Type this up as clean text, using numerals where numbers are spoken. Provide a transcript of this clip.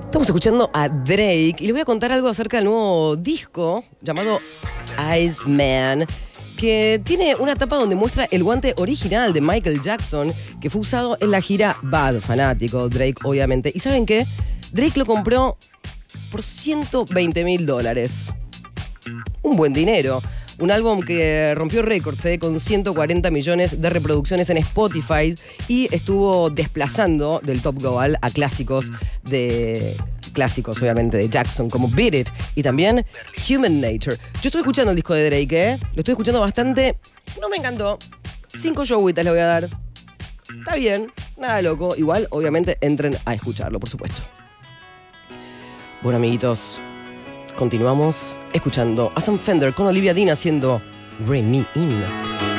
Estamos escuchando a Drake y les voy a contar algo acerca del nuevo disco llamado Iceman, que tiene una tapa donde muestra el guante original de Michael Jackson que fue usado en la gira Bad, fanático Drake obviamente. ¿Y saben qué? Drake lo compró por $120.000. Un buen dinero. Un álbum que rompió récords con 140 millones de reproducciones en Spotify y estuvo desplazando del Top Global a clásicos obviamente de Jackson como Beat It y también Human Nature. Yo estuve escuchando el disco de Drake, lo estoy escuchando bastante. No me encantó. 5 showitas le voy a dar. Está bien, nada loco. Igual, obviamente, entren a escucharlo, por supuesto. Bueno, amiguitos, continuamos escuchando a Sam Fender con Olivia Dean haciendo Bring Me In.